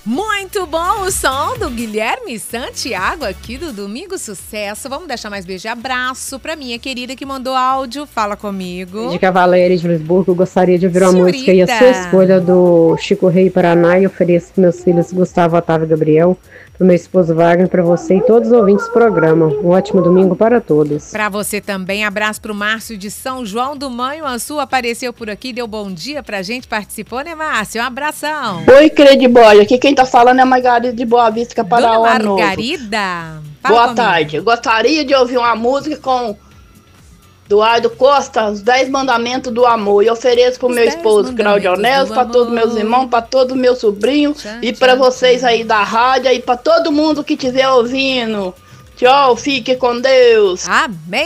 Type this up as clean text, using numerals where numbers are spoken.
Muito bom o som do Guilherme Santiago aqui do Domingo Sucesso. Vamos deixar mais beijo e abraço pra minha querida que mandou áudio. Fala comigo. De Cavaleiros de Lisboa, eu gostaria de ouvir uma música e a sua escolha do Chico Rei Paraná, e ofereço para meus filhos Gustavo, Otávio e Gabriel, para meu esposo Wagner, para você e todos os ouvintes do programa. Um ótimo domingo para todos. Para você também, abraço pro Márcio de São João do Manhuaçu, apareceu por aqui, deu bom dia pra gente, participou, né, Márcio? Um abração. Oi, Crediboy, aqui quem tá falando é a Margarida de Boa Vista, Paraná Novo. Margarida? Boa tarde, eu gostaria de ouvir uma música com Eduardo Costa, Os 10 Mandamentos do Amor, e ofereço pro meu esposo Cláudio Onésio, para todos meus irmãos, para todos meus sobrinhos, e para vocês aí da rádio, e para todo mundo que estiver ouvindo. Tchau, fique com Deus. Amém.